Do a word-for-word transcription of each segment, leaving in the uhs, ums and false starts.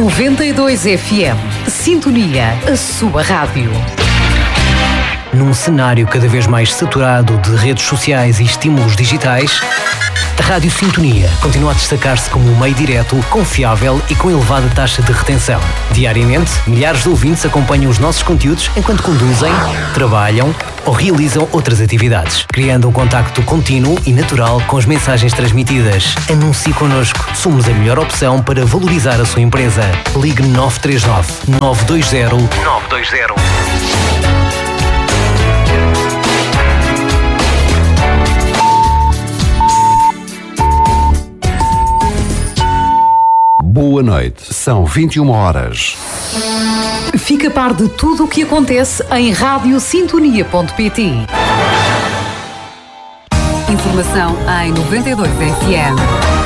noventa e dois F M. Sintonia, a sua rádio. Num cenário cada vez mais saturado de redes sociais e estímulos digitais, a Rádio Sintonia continua a destacar-se como um meio direto, confiável e com elevada taxa de retenção. Diariamente, milhares de ouvintes acompanham os nossos conteúdos enquanto conduzem, trabalham ou realizam outras atividades, criando um contacto contínuo e natural com as mensagens transmitidas. Anuncie connosco. Somos a melhor opção para valorizar a sua empresa. Ligue nove três nove, nove dois zero, nove dois zero. Boa noite, são vinte e uma horas. Fica a par de tudo o que acontece em rádio sintonia ponto pt. Informação em noventa e dois F M.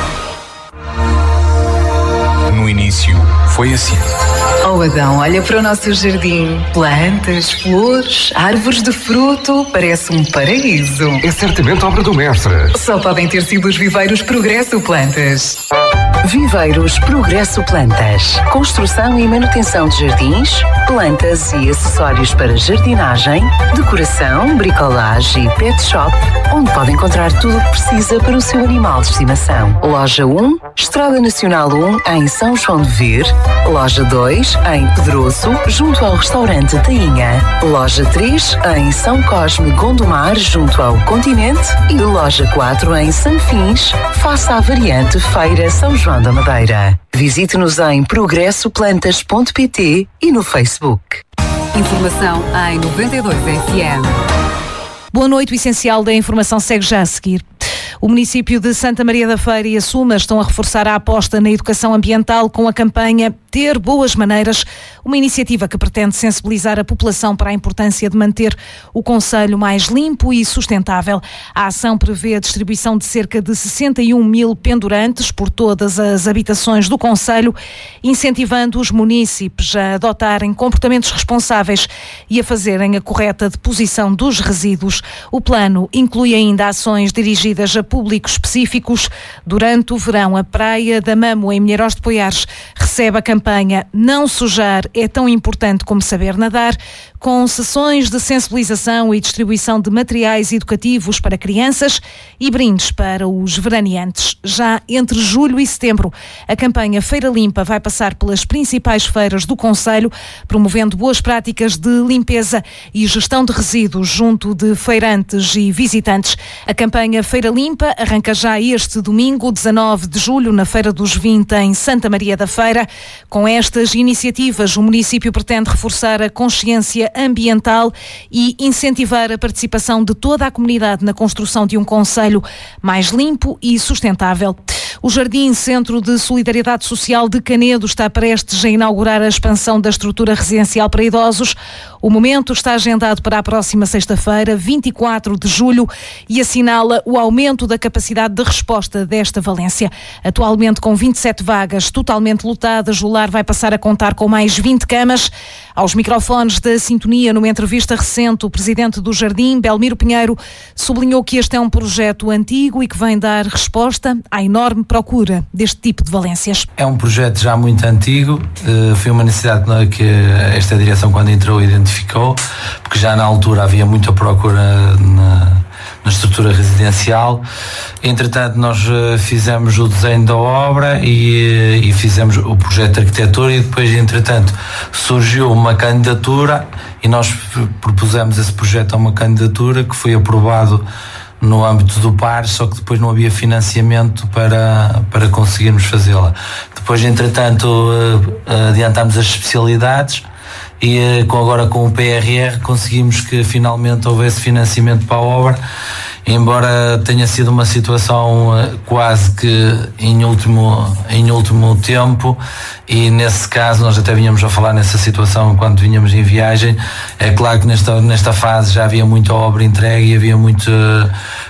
No início, foi assim. Oh Adão, olha para o nosso jardim. Plantas, flores, árvores de fruto. Parece um paraíso. É certamente obra do mestre. Só podem ter sido os viveiros Progresso Plantas. Viveiros Progresso Plantas. Construção e manutenção de jardins, plantas e acessórios para jardinagem, decoração, bricolagem e pet shop, onde pode encontrar tudo o que precisa para o seu animal de estimação. Loja um, Estrada Nacional um, em São João de Ver. Loja dois, em Pedroso, junto ao restaurante Tainha. Loja três, em São Cosme Gondomar, junto ao Continente. E loja quatro, em Sanfins, face à variante Feira São João da Madeira. Visite-nos em progresso plantas ponto pt e no Facebook. Informação em noventa e dois F M. Boa noite, o essencial da informação segue já a seguir. O município de Santa Maria da Feira e a Suma estão a reforçar a aposta na educação ambiental com a campanha Ter Boas Maneiras, uma iniciativa que pretende sensibilizar a população para a importância de manter o concelho mais limpo e sustentável. A ação prevê a distribuição de cerca de sessenta e um mil pendurantes por todas as habitações do concelho, incentivando os munícipes a adotarem comportamentos responsáveis e a fazerem a correta deposição dos resíduos. O plano inclui ainda ações dirigidas a públicos específicos. Durante o verão, a Praia da Mamo, em Milhares de Poiares, recebe a campanha Não Sujar é tão importante como saber nadar, com sessões de sensibilização e distribuição de materiais educativos para crianças e brindes para os veraneantes. Já entre julho e setembro, a campanha Feira Limpa vai passar pelas principais feiras do concelho, promovendo boas práticas de limpeza e gestão de resíduos junto de feirantes e visitantes. A campanha Feira Limpa arranca já este domingo, dezanove de julho, na Feira dos vinte, em Santa Maria da Feira. Com estas iniciativas, o município pretende reforçar a consciência ambiental e incentivar a participação de toda a comunidade na construção de um concelho mais limpo e sustentável. O Jardim Centro de Solidariedade Social de Canedo está prestes a inaugurar a expansão da estrutura residencial para idosos. O momento está agendado para a próxima sexta-feira, vinte e quatro de julho, e assinala o aumento da capacidade de resposta desta valência. Atualmente com vinte e sete vagas totalmente lotadas, o lar vai passar a contar com mais vinte camas. Aos microfones da Sintonia, numa entrevista recente, o presidente do Jardim, Belmiro Pinheiro, sublinhou que este é um projeto antigo e que vem dar resposta à enorme procura deste tipo de valências. É um projeto já muito antigo, foi uma necessidade que esta direção, quando entrou, identificou, porque já na altura havia muita procura na, na estrutura residencial. Entretanto, nós fizemos o desenho da obra e, e fizemos o projeto de arquitetura e depois, entretanto, surgiu uma candidatura e nós propusemos esse projeto a uma candidatura que foi aprovado no âmbito do P A R, só que depois não havia financiamento para, para conseguirmos fazê-la. Depois, entretanto, adiantámos as especialidades e agora com o P R R conseguimos que finalmente houvesse financiamento para a obra, embora tenha sido uma situação quase que em último, em último tempo, e nesse caso nós até vinhamos a falar nessa situação quando vinhamos em viagem. É claro que nesta, nesta fase já havia muita obra entregue e havia muito,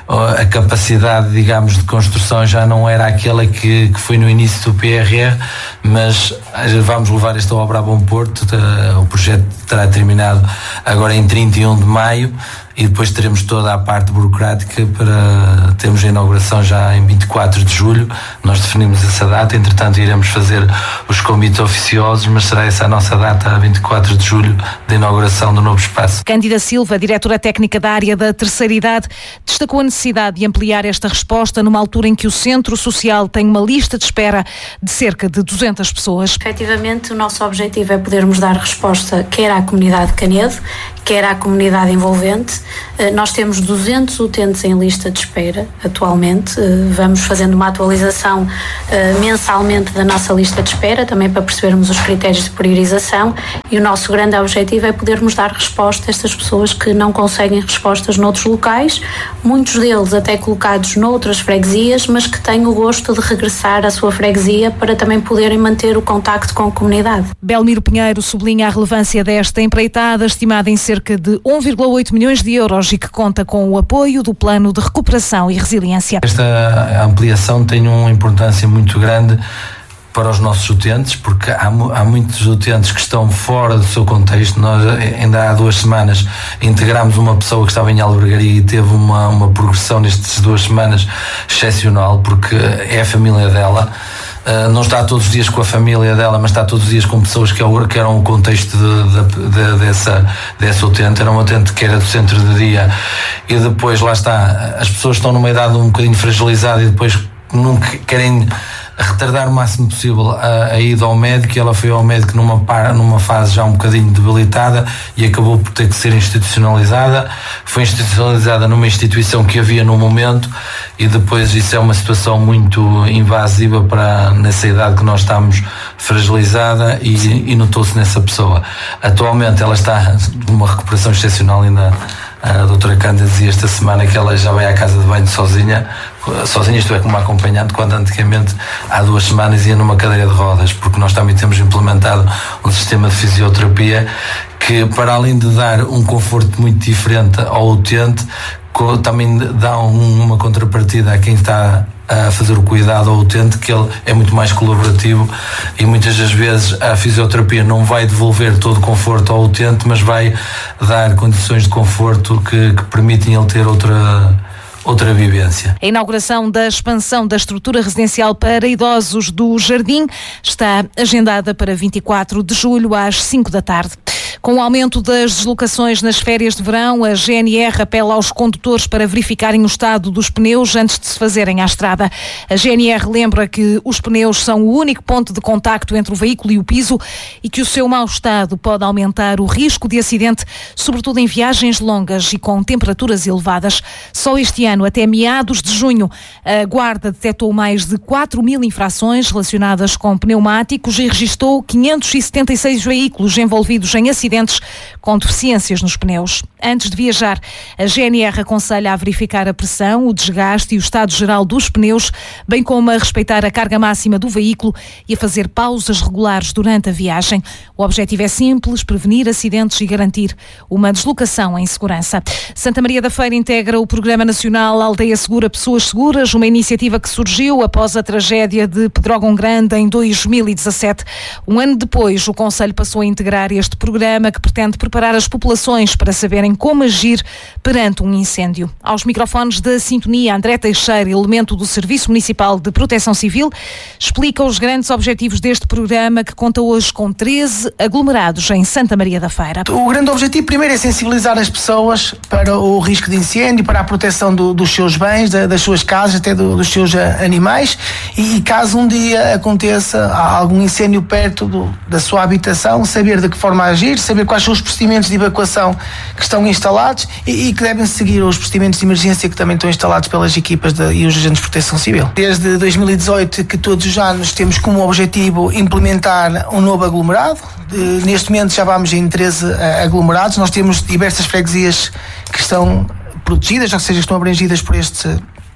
a capacidade, digamos, de construção já não era aquela que, que foi no início do P R R, mas vamos levar esta obra a bom porto. O projeto terá terminado agora em trinta e um de maio e depois teremos toda a parte burocrática para termos a inauguração já em vinte e quatro de julho. Nós definimos essa data, entretanto iremos fazer os convites oficiosos, mas será essa a nossa data, a vinte e quatro de julho, de inauguração do novo espaço. Cândida Silva, diretora técnica da área da terceira idade, destacou a necessidade de ampliar esta resposta numa altura em que o Centro Social tem uma lista de espera de cerca de duzentas pessoas. Efetivamente, o nosso objetivo é podermos dar resposta quer à comunidade de Canedo, quer à comunidade envolvente. Nós temos duzentos utentes em lista de espera atualmente. Vamos fazendo uma atualização mensalmente da nossa lista de espera, também para percebermos os critérios de priorização, e o nosso grande objetivo é podermos dar resposta a estas pessoas que não conseguem respostas noutros locais, muitos deles até colocados noutras freguesias, mas que têm o gosto de regressar à sua freguesia para também poderem manter o contacto com a comunidade. Belmiro Pinheiro sublinha a relevância desta empreitada, estimada em cerca de um vírgula oito milhões de euros e que conta com o apoio do Plano de Recuperação e Resiliência. Esta ampliação tem uma importância muito grande para os nossos utentes, porque há, há muitos utentes que estão fora do seu contexto. Nós ainda há duas semanas integramos uma pessoa que estava em albergaria e teve uma, uma progressão nestas duas semanas excepcional, porque é a família dela. Uh, não está todos os dias com a família dela, mas está todos os dias com pessoas que, é, que eram o contexto de, de, de, dessa, dessa utente. Era uma utente que era do centro de dia e depois, lá está, as pessoas estão numa idade um bocadinho fragilizada e depois nunca querem retardar o máximo possível a, a ida ao médico, e ela foi ao médico numa, numa fase já um bocadinho debilitada e acabou por ter que ser institucionalizada. Foi institucionalizada numa instituição que havia no momento, e depois isso é uma situação muito invasiva para, nessa idade que nós estamos, fragilizada, e, e notou-se nessa pessoa. Atualmente ela está numa recuperação excepcional. Ainda a doutora Cândida dizia esta semana que ela já vai à casa de banho sozinha, sozinha, isto é, como acompanhante, quando antigamente há duas semanas ia numa cadeira de rodas, porque nós também temos implementado um sistema de fisioterapia que, para além de dar um conforto muito diferente ao utente, também dá uma contrapartida a quem está a fazer o cuidado ao utente, que ele é muito mais colaborativo, e muitas das vezes a fisioterapia não vai devolver todo o conforto ao utente, mas vai dar condições de conforto que, que permitem ele ter outra outra vivência. A inauguração da expansão da estrutura residencial para idosos do Jardim está agendada para vinte e quatro de julho às cinco da tarde. Com o aumento das deslocações nas férias de verão, a G N R apela aos condutores para verificarem o estado dos pneus antes de se fazerem à estrada. A G N R lembra que os pneus são o único ponto de contacto entre o veículo e o piso e que o seu mau estado pode aumentar o risco de acidente, sobretudo em viagens longas e com temperaturas elevadas. Só este ano, até meados de junho, a Guarda detectou mais de quatro mil infrações relacionadas com pneumáticos e registou quinhentos e setenta e seis veículos envolvidos em acidentes com deficiências nos pneus. Antes de viajar, a G N R aconselha a verificar a pressão, o desgaste e o estado geral dos pneus, bem como a respeitar a carga máxima do veículo e a fazer pausas regulares durante a viagem. O objetivo é simples: prevenir acidentes e garantir uma deslocação em segurança. Santa Maria da Feira integra o Programa Nacional Aldeia Segura Pessoas Seguras, uma iniciativa que surgiu após a tragédia de Pedrógão Grande em dois mil e dezassete. Um ano depois, o Conselho passou a integrar este programa, que pretende preparar as populações para saberem como agir perante um incêndio. Aos microfones da Sintonia, André Teixeira, elemento do Serviço Municipal de Proteção Civil, explica os grandes objetivos deste programa, que conta hoje com treze aglomerados em Santa Maria da Feira. O grande objetivo primeiro é sensibilizar as pessoas para o risco de incêndio, para a proteção do, dos seus bens, da, das suas casas, até do, dos seus animais, e, e caso um dia aconteça algum incêndio perto do, da sua habitação, saber de que forma agir, saber quais são os procedimentos de evacuação que estão instalados e, e que devem seguir os procedimentos de emergência que também estão instalados pelas equipas de, e os agentes de proteção civil. Desde dois mil e dezoito, que todos os anos temos como objetivo implementar um novo aglomerado. De, neste momento já vamos em treze uh, aglomerados. Nós temos diversas freguesias que estão protegidas, ou seja, estão abrangidas por este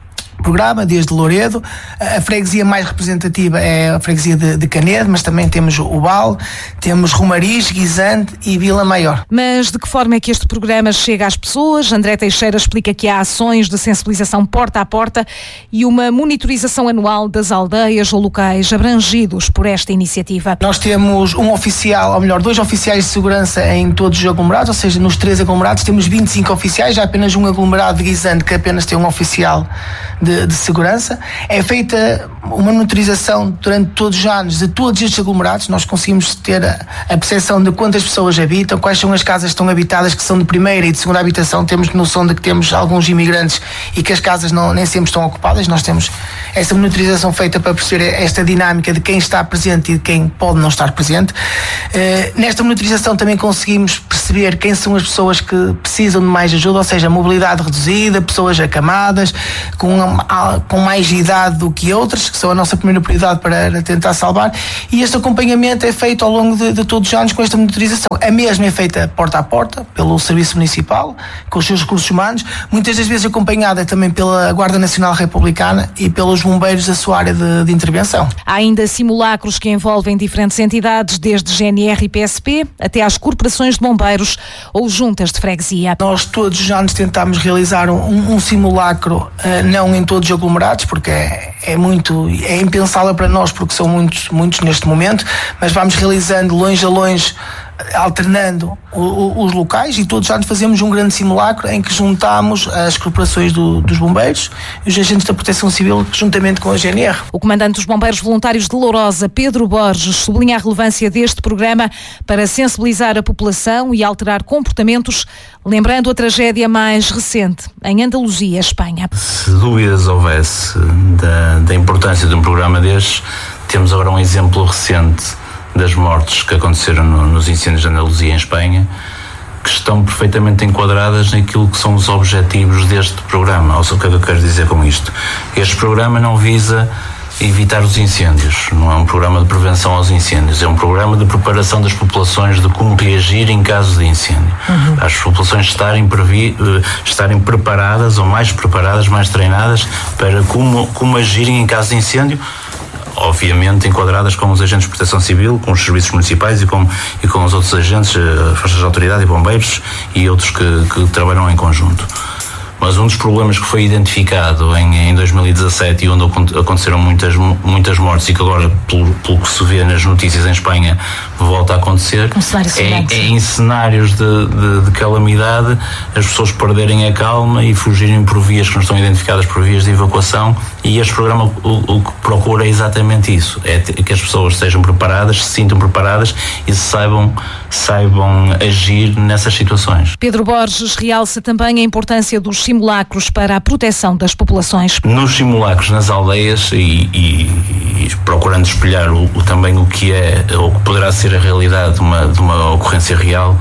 programa, desde Loredo. A freguesia mais representativa é a freguesia de, de Canedo, mas também temos o Val, temos Romariz, Guisante e Vila Maior. Mas de que forma é que este programa chega às pessoas? André Teixeira explica que há ações de sensibilização porta a porta e uma monitorização anual das aldeias ou locais abrangidos por esta iniciativa. Nós temos um oficial, ou melhor, dois oficiais de segurança em todos os aglomerados, ou seja, nos três aglomerados temos vinte e cinco oficiais, há apenas um aglomerado de Guisante que apenas tem um oficial de, de segurança. É feita uma monitorização durante todos os anos de todos estes aglomerados. Nós conseguimos ter a, a percepção de quantas pessoas habitam, quais são as casas que estão habitadas, que são de primeira e de segunda habitação. Temos noção de que temos alguns imigrantes e que as casas não, nem sempre estão ocupadas. Nós temos essa monitorização feita para perceber esta dinâmica de quem está presente e de quem pode não estar presente. Uh, nesta monitorização também conseguimos perceber quem são as pessoas que precisam de mais ajuda, ou seja, mobilidade reduzida, pessoas acamadas, com, com mais idade do que outras, que são a nossa primeira prioridade para tentar salvar, e este acompanhamento é feito ao longo de, de todos os anos com esta monitorização. A mesma é feita porta a porta, pelo Serviço Municipal, com os seus recursos humanos, muitas das vezes acompanhada também pela Guarda Nacional Republicana e pelos bombeiros da sua área de, de intervenção. Há ainda simulacros que envolvem diferentes entidades, desde G N R e P S P até às corporações de bombeiros ou juntas de freguesia. Nós todos os anos tentamos realizar um, um simulacro, uh, não em todos os aglomerados, porque é, é muito, é impensável para nós, porque são muitos, muitos neste momento, mas vamos realizando longe a longe, alternando o, o, os locais, e todos os anos fazemos um grande simulacro em que juntamos as corporações do, dos bombeiros e os agentes da Proteção Civil juntamente com a G N R. O comandante dos Bombeiros Voluntários de Lourosa, Pedro Borges, sublinha a relevância deste programa para sensibilizar a população e alterar comportamentos, lembrando a tragédia mais recente em Andaluzia, Espanha. Se dúvidas houvesse da, da importância de um programa destes, temos agora um exemplo recente das mortes que aconteceram no, nos incêndios de Andaluzia, em Espanha, que estão perfeitamente enquadradas naquilo que são os objetivos deste programa. Ou seja, o que é que eu quero dizer com isto? Este programa não visa evitar os incêndios, não é um programa de prevenção aos incêndios, é um programa de preparação das populações de como reagir em caso de incêndio. Uhum. As populações estarem, previ, estarem preparadas, ou mais preparadas, mais treinadas, para como, como agirem em caso de incêndio, obviamente enquadradas com os agentes de proteção civil, com os serviços municipais e com, e com os outros agentes, forças de autoridade e bombeiros e outros que, que trabalham em conjunto. Mas um dos problemas que foi identificado em, em dois mil e dezassete e onde aconteceram muitas, muitas mortes e que agora, pelo, pelo que se vê nas notícias em Espanha, volta a acontecer, é, é em cenários de, de, de calamidade as pessoas perderem a calma e fugirem por vias que não estão identificadas por vias de evacuação, e este programa o, o que procura é exatamente isso, é que as pessoas estejam preparadas, se sintam preparadas e saibam, saibam agir nessas situações. Pedro Borges realça também a importância dos simulacros para a proteção das populações. Nos simulacros nas aldeias e, e, e procurando espelhar o, o, também o que é, ou que poderá ser a realidade de uma, de uma ocorrência real,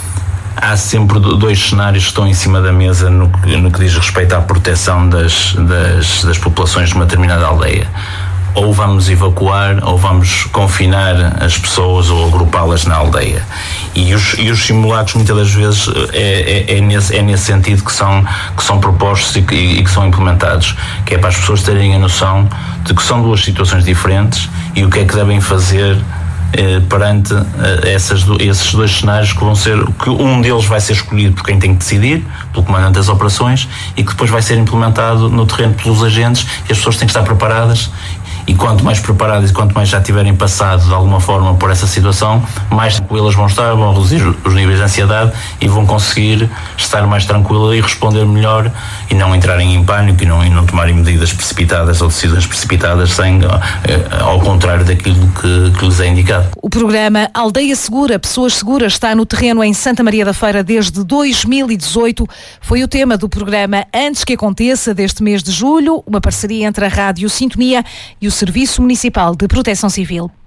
há sempre dois cenários que estão em cima da mesa no, no que diz respeito à proteção das, das, das populações de uma determinada aldeia. Ou vamos evacuar, ou vamos confinar as pessoas ou agrupá-las na aldeia. E os, e os simulacros muitas das vezes é, é, é, nesse, é nesse sentido que são, que são propostos e que, e que são implementados, que é para as pessoas terem a noção de que são duas situações diferentes e o que é que devem fazer eh, perante eh, essas, esses dois cenários, que vão ser, que um deles vai ser escolhido por quem tem que decidir, pelo comandante das operações, e que depois vai ser implementado no terreno pelos agentes, e as pessoas têm que estar preparadas. E quanto mais preparadas e quanto mais já tiverem passado de alguma forma por essa situação, mais tranquilas vão estar, vão reduzir os níveis de ansiedade e vão conseguir estar mais tranquilas e responder melhor e não entrarem em pânico e não, e não tomarem medidas precipitadas ou decisões precipitadas sem, ao contrário daquilo que, que lhes é indicado. O programa Aldeia Segura, Pessoas Seguras está no terreno em Santa Maria da Feira desde dois mil e dezoito. Foi o tema do programa Antes que Aconteça deste mês de julho, uma parceria entre a Rádio Sintonia e o Serviço Municipal de Proteção Civil.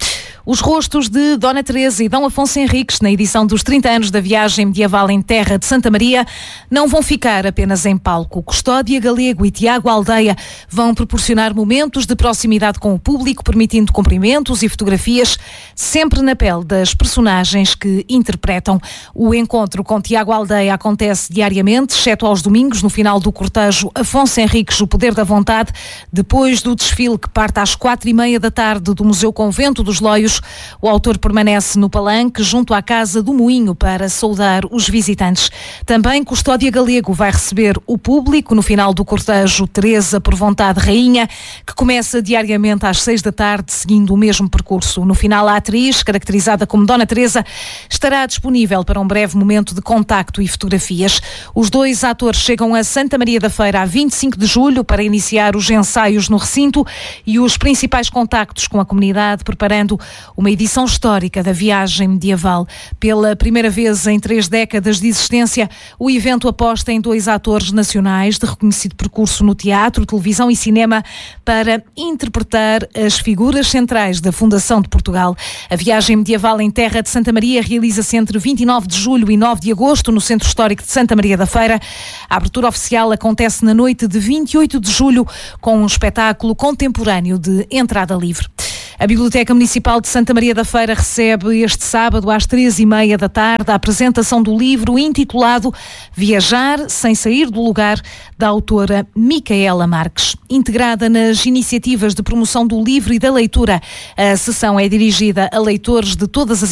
Os rostos de Dona Teresa e Dom Afonso Henriques, na edição dos trinta anos da viagem medieval em terra de Santa Maria, não vão ficar apenas em palco. Custódia Galego e Tiago Aldeia vão proporcionar momentos de proximidade com o público, permitindo cumprimentos e fotografias, sempre na pele das personagens que interpretam. O encontro com Tiago Aldeia acontece diariamente, exceto aos domingos, no final do cortejo Afonso Henriques, o Poder da Vontade, depois do desfile que parte às quatro e meia da tarde do Museu Convento dos Loios. O autor permanece no palanque, junto à Casa do Moinho, para saudar os visitantes. Também Custódia Galego vai receber o público no final do cortejo Teresa por Vontade Rainha, que começa diariamente às seis da tarde, seguindo o mesmo percurso. No final, a atriz, caracterizada como Dona Teresa, estará disponível para um breve momento de contacto e fotografias. Os dois atores chegam a Santa Maria da Feira a vinte e cinco de julho para iniciar os ensaios no recinto e os principais contactos com a comunidade, preparando uma edição histórica da viagem medieval. Pela primeira vez em três décadas de existência, o evento aposta em dois atores nacionais de reconhecido percurso no teatro, televisão e cinema para interpretar as figuras centrais da fundação de Portugal. A viagem medieval em terra de Santa Maria realiza-se entre vinte e nove de julho e nove de agosto no Centro Histórico de Santa Maria da Feira. A abertura oficial acontece na noite de vinte e oito de julho com um espetáculo contemporâneo de entrada livre. A Biblioteca Municipal de Santa Maria da Feira recebe este sábado às três e meia da tarde a apresentação do livro intitulado Viajar sem sair do lugar, da autora Micaela Marques. Integrada nas iniciativas de promoção do livro e da leitura, a sessão é dirigida a leitores de todas as